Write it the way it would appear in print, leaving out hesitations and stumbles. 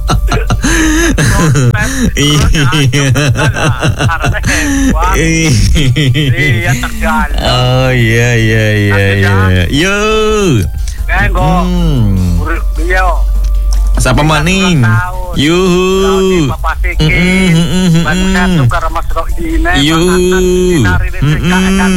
Iya terjalan. Oh iya. Yo. Nenggo. Yo. Siapa maning? Yuhu. Bapak Siki. Baru satu karena masuk ini. Yuhu.